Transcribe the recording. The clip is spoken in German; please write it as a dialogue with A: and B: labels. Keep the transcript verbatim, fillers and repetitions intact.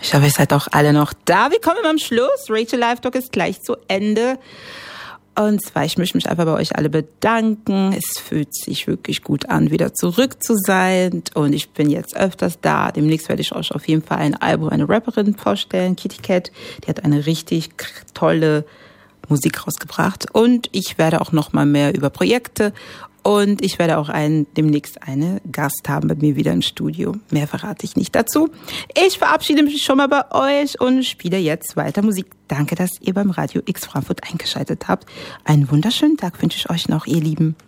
A: Ich hoffe, ihr seid auch alle noch da. Wir kommen am Schluss. Rachel Live Talk ist gleich zu Ende. Und zwar, ich möchte mich einfach bei euch alle bedanken. Es fühlt sich wirklich gut an, wieder zurück zu sein. Und ich bin jetzt öfters da. Demnächst werde ich euch auf jeden Fall ein Album, eine Rapperin vorstellen, Kitty Cat. Die hat eine richtig tolle Musik rausgebracht. Und ich werde auch noch mal mehr über Projekte und ich werde auch einen, demnächst eine Gast haben bei mir wieder im Studio. Mehr verrate ich nicht dazu. Ich verabschiede mich schon mal bei euch und spiele jetzt weiter Musik. Danke, dass ihr beim Radio X Frankfurt eingeschaltet habt. Einen wunderschönen Tag wünsche ich euch noch, ihr Lieben.